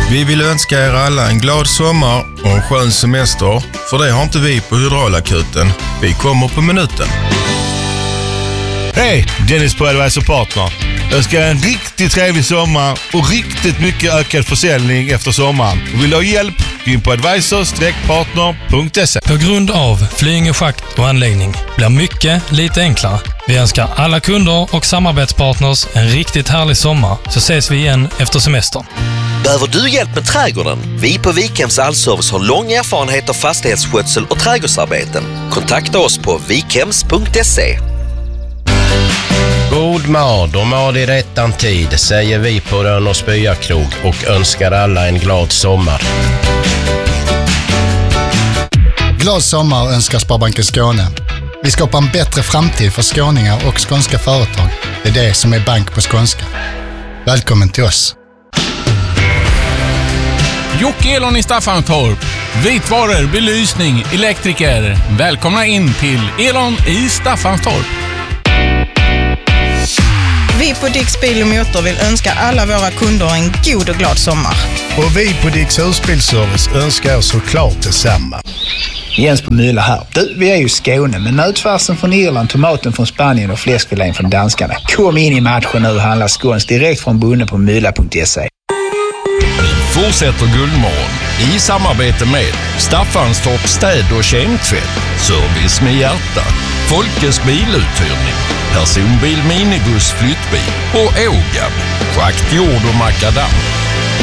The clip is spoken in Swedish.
Vi vill önska er alla en glad sommar och en skön semester, för det har inte vi på Hydraulakuten. Vi kommer på minuten. Hej, Dennis på Advisor Partner. Jag ska ha en riktigt trevlig sommar och riktigt mycket ökad försäljning efter sommaren. Vill du ha hjälp? Gå in på advisor-partner.se. På grund av flyg, schakt och anläggning blir mycket lite enklare. Vi önskar alla kunder och samarbetspartners en riktigt härlig sommar, så ses vi igen efter semestern. Behöver du hjälp med trädgården? Vi på Vikhems Allservice har lång erfarenhet av fastighetsskötsel och trädgårdsarbeten. Kontakta oss på vikhems.se. God mad och mad i rättan tid, säger vi på Rönn och Spyakrog och önskar alla en glad sommar. Glad sommar önskar Sparbanken Skåne. Vi skapar en bättre framtid för skåningar och skånska företag. Det är det som är bank på skånska. Välkommen till oss. Jocke Elon i Staffanstorp. Vitvaror, belysning, elektriker. Välkomna in till Elon i Staffanstorp. Vi på Dicks Bil och Motor vill önska alla våra kunder en god och glad sommar. Och vi på Dicks Husbilservice önskar er såklart detsamma. Jens på Mylla här. Du, vi är ju i Skåne, men nötfärsen från Irland, tomaten från Spanien och fläskfilén från danskarna. Kom in i matchen nu och handla skåns direkt från bonden på mylla.se. Fortsätter Guldmorgon i samarbete med Staffanstorp städ- och kemtvätt, service med hjärta, Folkets biluthyrning, personbil, minibuss, flyttbil och Ågab, schakt, jord och makadam.